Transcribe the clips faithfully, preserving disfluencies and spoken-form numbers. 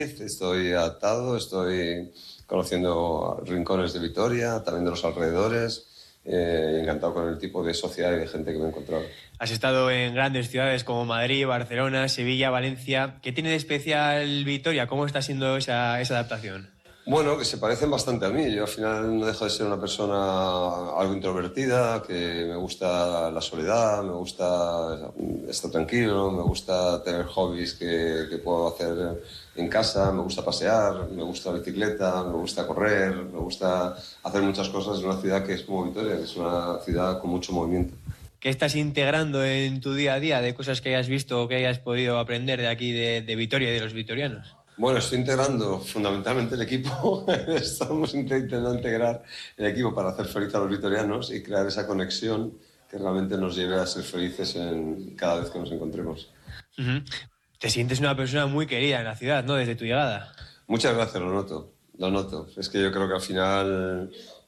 Estoy atado, estoy conociendo rincones de Vitoria, también de los alrededores. Eh, encantado con el tipo de sociedad y de gente que me he encontrado. Has estado en grandes ciudades como Madrid, Barcelona, Sevilla, Valencia. ¿Qué tiene de especial Vitoria? ¿Cómo está siendo esa, esa adaptación? Bueno, que se parecen bastante a mí. Yo al final no dejo de ser una persona algo introvertida, que me gusta la soledad, me gusta estar tranquilo, me gusta tener hobbies que, que puedo hacer en casa, me gusta pasear, me gusta la bicicleta, me gusta correr, me gusta hacer muchas cosas en una ciudad que es como Vitoria, que es una ciudad con mucho movimiento. ¿Qué estás integrando en tu día a día de cosas que hayas visto o que hayas podido aprender de aquí de, de Vitoria y de los vitorianos? Bueno, estoy integrando fundamentalmente el equipo. Estamos intentando integrar el equipo para hacer feliz a los vitorianos y crear esa conexión que realmente nos lleve a ser felices en cada vez que nos encontremos. Uh-huh. Te sientes una persona muy querida en la ciudad, ¿no? Desde tu llegada. Muchas gracias, lo noto, lo noto. Es que yo creo que al final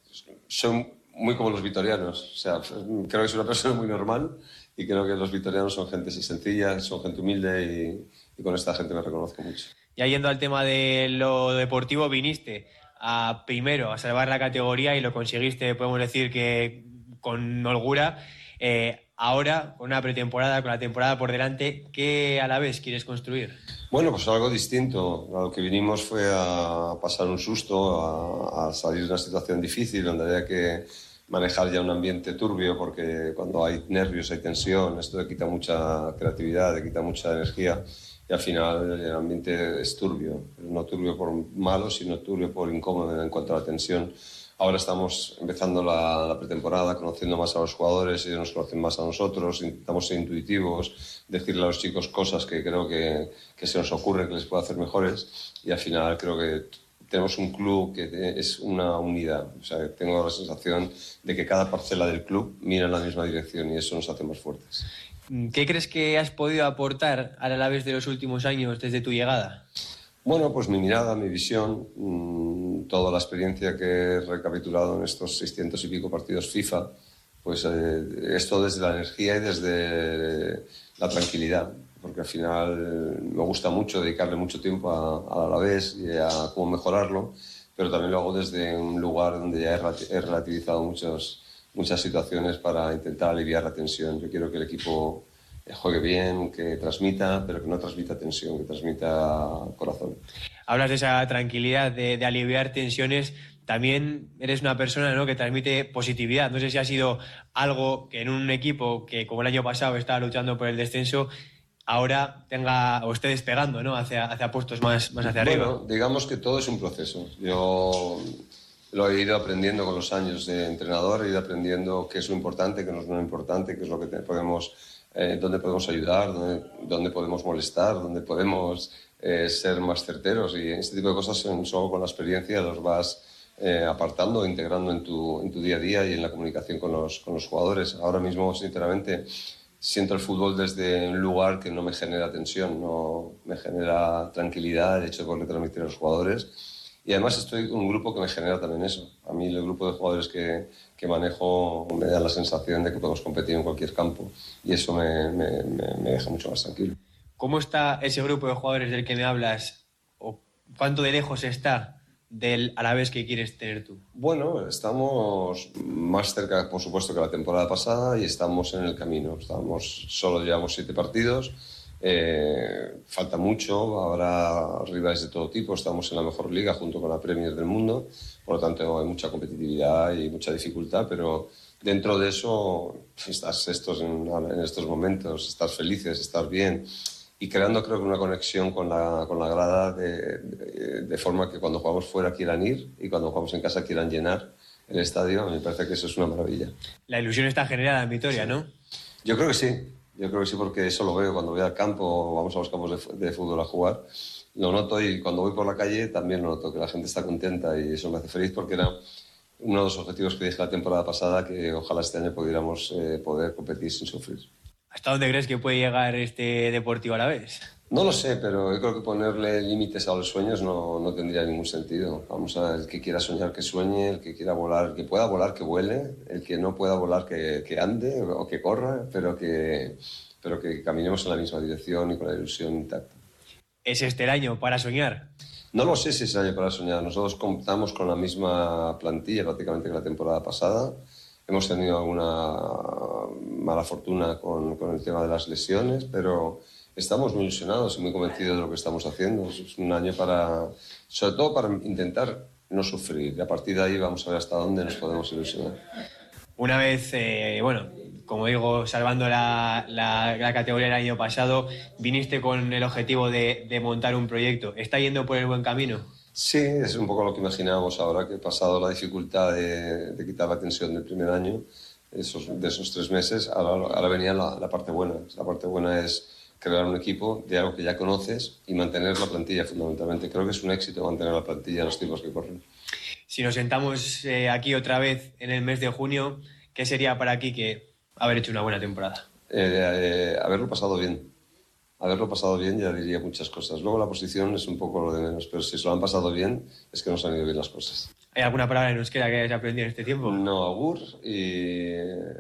son muy como los vitorianos. O sea, creo que soy una persona muy normal y creo que los vitorianos son gente sencilla, son gente humilde y, y con esta gente me reconozco mucho. Ya yendo al tema de lo deportivo, viniste a primero a salvar la categoría y lo conseguiste, podemos decir que con holgura. Eh, ahora, con una pretemporada, con la temporada por delante, ¿qué a la vez quieres construir? Bueno, pues algo distinto. A lo que vinimos fue a pasar un susto, a, a salir de una situación difícil donde había que manejar ya un ambiente turbio, porque cuando hay nervios, hay tensión, esto te quita mucha creatividad, te quita mucha energía y al final el ambiente es turbio, no turbio por malo, sino turbio por incómodo en cuanto a la tensión. Ahora estamos empezando la, la pretemporada, conociendo más a los jugadores, ellos nos conocen más a nosotros, intentamos ser intuitivos, decirle a los chicos cosas que creo que, que se nos ocurren que les puede hacer mejores y al final creo que tenemos un club que es una unidad. O sea, tengo la sensación de que cada parcela del club mira en la misma dirección y eso nos hace más fuertes. ¿Qué crees que has podido aportar al Alavés de los últimos años desde tu llegada? Bueno, pues mi mirada, mi visión, mmm, toda la experiencia que he recapitulado en estos seiscientos y pico partidos FIFA, pues eh, esto desde la energía y desde la tranquilidad, porque al final me gusta mucho dedicarle mucho tiempo al Alavés y a cómo mejorarlo, pero también lo hago desde un lugar donde ya he relativizado muchos, muchas situaciones para intentar aliviar la tensión. Yo quiero que el equipo juegue bien, que transmita, pero que no transmita tensión, que transmita corazón. Hablas de esa tranquilidad, de, de aliviar tensiones. También eres una persona, ¿no?, que transmite positividad. No sé si ha sido algo que en un equipo que, como el año pasado, estaba luchando por el descenso, ahora tenga o esté despegando, ¿no?, hacia, hacia puestos más, más hacia bueno, arriba. Bueno, digamos que todo es un proceso. Yo lo he ido aprendiendo con los años de entrenador, he ido aprendiendo qué es lo importante, qué no es lo importante, qué es lo que podemos... Eh, dónde podemos ayudar, dónde, dónde podemos molestar, dónde podemos eh, ser más certeros y este tipo de cosas solo con la experiencia los vas eh, apartando, integrando en tu, en tu día a día y en la comunicación con los, con los jugadores. Ahora mismo, sinceramente, siento el fútbol desde un lugar que no me genera tensión, no me genera tranquilidad el hecho de poder transmitir a los jugadores. Y además estoy en un grupo que me genera también eso. A mí el grupo de jugadores que, que manejo me da la sensación de que podemos competir en cualquier campo y eso me, me, me, me deja mucho más tranquilo. ¿Cómo está ese grupo de jugadores del que me hablas? ¿O cuánto de lejos está del Alavés que quieres tener tú? Bueno, estamos más cerca, por supuesto, que la temporada pasada y estamos en el camino. Estamos, solo llevamos siete partidos. Eh, falta mucho, habrá rivales de todo tipo, estamos en la mejor liga junto con la Premier del mundo, por lo tanto hay mucha competitividad y mucha dificultad, pero dentro de eso estás estos en, en estos momentos, estás felices, estás bien y creando creo que una conexión con la, con la grada de, de, de forma que cuando jugamos fuera quieran ir y cuando jugamos en casa quieran llenar el estadio. Me parece que eso es una maravilla. La ilusión está generada en Vitoria, Sí. ¿no? Yo creo que sí. Yo creo que sí, porque eso lo veo cuando voy al campo, vamos a los campos de, de fútbol a jugar. Lo noto y cuando voy por la calle también lo noto, que la gente está contenta y eso me hace feliz porque era uno de los objetivos que dije la temporada pasada, que ojalá este año pudiéramos eh, poder competir sin sufrir. ¿Hasta dónde crees que puede llegar este Deportivo Alavés? No lo sé, pero yo creo que ponerle límites a los sueños no, no tendría ningún sentido. Vamos a ver, el que quiera soñar que sueñe, el que quiera volar, el que pueda volar que vuele, el que no pueda volar que, que ande o que corra, pero que, pero que caminemos en la misma dirección y con la ilusión intacta. ¿es este el año para soñar? No lo sé si es el año para soñar. Nosotros contamos con la misma plantilla prácticamente que la temporada pasada. Hemos tenido alguna mala fortuna con, con el tema de las lesiones, pero estamos muy ilusionados y muy convencidos de lo que estamos haciendo. Es un año para, sobre todo para intentar no sufrir. Y a partir de ahí vamos a ver hasta dónde nos podemos ilusionar. Una vez, eh, bueno, como digo, salvando la, la, la categoría del año pasado, viniste con el objetivo de, de montar un proyecto. ¿Está yendo por el buen camino? Sí, es un poco lo que imaginábamos ahora, que he pasado la dificultad de, de quitar la tensión del primer año, esos, de esos tres meses, ahora, ahora venía la, la parte buena. La parte buena es crear un equipo de algo que ya conoces y mantener la plantilla, fundamentalmente. Creo que es un éxito mantener la plantilla en los tiempos que corren. Si nos sentamos eh, aquí otra vez en el mes de junio, ¿qué sería para Quique haber hecho una buena temporada? Eh, eh, haberlo pasado bien. Haberlo pasado bien ya diría muchas cosas. Luego la posición es un poco lo de menos, pero si se lo han pasado bien es que nos han ido bien las cosas. ¿Hay alguna palabra en euskera que hayas aprendido en este tiempo? No, agur y...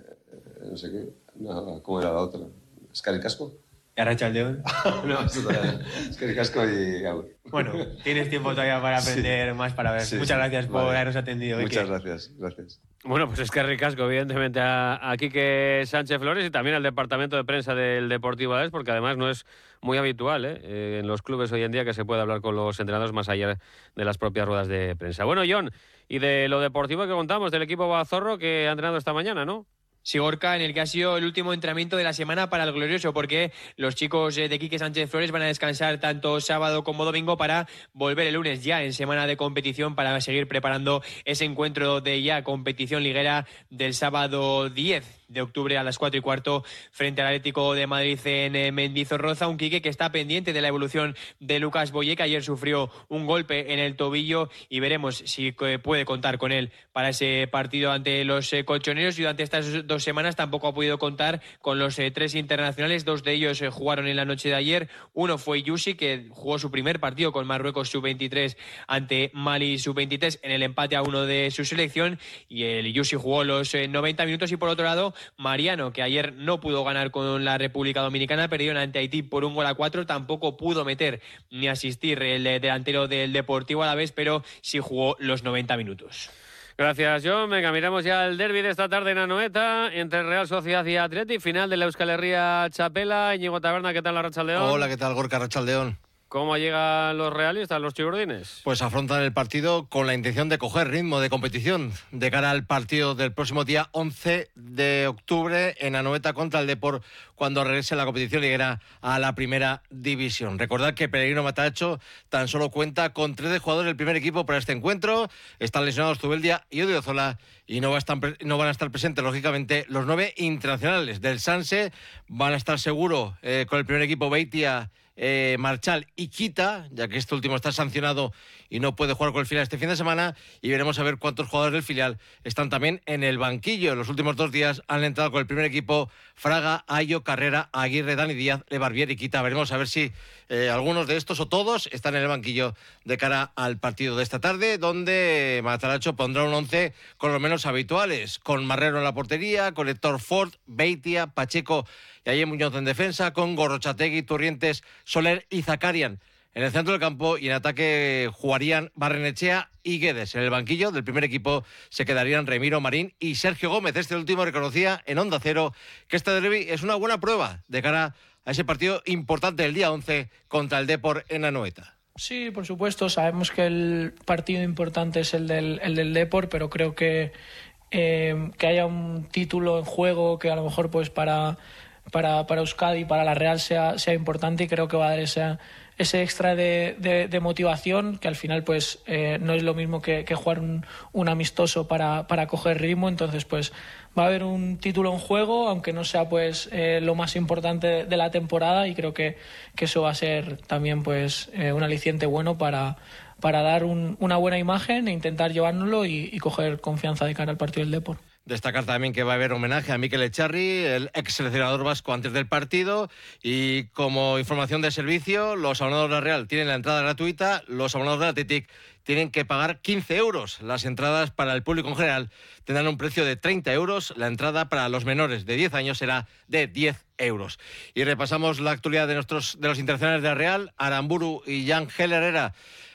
no sé qué. No, ¿cómo era la otra? ¿Escaricasco? ¿Y Arratsaldeon? No, eso todavía. Escaricasco y agur. Bueno, tienes tiempo todavía para aprender sí. más para ver. Sí, Muchas gracias sí. por vale. habernos atendido. Muchas gracias, gracias. Bueno, pues es que ricasco, evidentemente, a, a Quique Sánchez Flores y también al departamento de prensa del Deportivo Alavés, porque además no es muy habitual ¿eh? Eh, en los clubes hoy en día que se pueda hablar con los entrenadores más allá de las propias ruedas de prensa. Bueno, John, y de lo deportivo que contamos, del equipo Bazorro que ha entrenado esta mañana, ¿no? Sí, Gorka, en el que ha sido el último entrenamiento de la semana para el Glorioso, porque los chicos de Quique Sánchez Flores van a descansar tanto sábado como domingo para volver el lunes ya en semana de competición para seguir preparando ese encuentro de ya competición liguera del sábado diez de octubre a las cuatro y cuarto frente al Atlético de Madrid en Mendizorroza. Un Quique que está pendiente de la evolución de Lucas Boyé, que ayer sufrió un golpe en el tobillo, y veremos si puede contar con él para ese partido ante los colchoneros. Y durante estas dos semanas tampoco ha podido contar con los eh, tres internacionales. Dos de ellos eh, jugaron en la noche de ayer. Uno fue Yusi, que jugó su primer partido con Marruecos sub veintitrés ante Mali sub veintitrés en el empate a uno de su selección, y el Yusi jugó los eh, noventa minutos. Y por otro lado, Mariano, que ayer no pudo ganar con la República Dominicana, perdió ante Haití por un gol a cuatro, tampoco pudo meter ni asistir el delantero del Deportivo Alavés, pero sí jugó los noventa minutos. Gracias, John. Venga, miramos ya el derbi de esta tarde en Anoeta entre Real Sociedad y Atleti, final de la Euskal Herria Txapela. Íñigo Taberna, ¿qué tal, Arratsaldeon? Hola, ¿qué tal, Gorka? Arratsaldeon. ¿Cómo llegan los realistas, los chigurdines? Pues afrontan el partido con la intención de coger ritmo de competición de cara al partido del próximo día once de octubre en Anoeta contra el Depor, cuando regrese la competición liguera a la primera división. Recordad que Peregrino Matacho tan solo cuenta con trece jugadores del primer equipo para este encuentro. Están lesionados Zubeldia y Odriozola y no, va a estar, no van a estar presentes, lógicamente, los nueve internacionales del Sanse. Van a estar seguro eh, con el primer equipo Beitia, Eh, Marchal y Quita, ya que este último está sancionado y no puede jugar con el filial este fin de semana, y veremos a ver cuántos jugadores del filial están también en el banquillo. En los últimos dos días han entrado con el primer equipo Fraga, Ayo, Carrera, Aguirre, Dani Díaz, Lebarbier y Quita. Veremos a ver si eh, algunos de estos o todos están en el banquillo de cara al partido de esta tarde, donde Mataracho pondrá un once con los menos habituales, con Marrero en la portería, con Héctor Ford, Beitia, Pacheco y Ayer Muñoz en defensa, con Gorrochategui, Turrientes, Soler y Zakarian en el centro del campo, y en ataque jugarían Barrenechea y Guedes. En el banquillo del primer equipo se quedarían Remiro Marín y Sergio Gómez. Este último reconocía en Onda Cero que este derbi es una buena prueba de cara a ese partido importante del día once contra el Depor en Anoeta. Sí, por supuesto, sabemos que el partido importante es el del, el del Depor, pero creo que, eh, que haya un título en juego que a lo mejor pues para... Para, para Euskadi, para la Real sea, sea importante, y creo que va a dar ese, ese extra de, de, de motivación, que al final pues eh, no es lo mismo que, que jugar un, un amistoso para, para coger ritmo. Entonces pues va a haber un título en juego, aunque no sea pues eh, lo más importante de la temporada, y creo que, que eso va a ser también pues eh, un aliciente bueno para, para dar un, una buena imagen e intentar llevárnoslo y, y coger confianza de cara al partido del Depor. Destacar también que va a haber homenaje a Mikel Echarri, el ex seleccionador vasco, antes del partido. Y como información de servicio, los abonados de la Real tienen la entrada gratuita, los abonados de Athletic tienen que pagar quince euros. Las entradas para el público en general tendrán un precio de treinta euros. La entrada para los menores de diez años será de diez euros. Y repasamos la actualidad de, nuestros, de los internacionales de la Real. Aramburu y Jan Herrera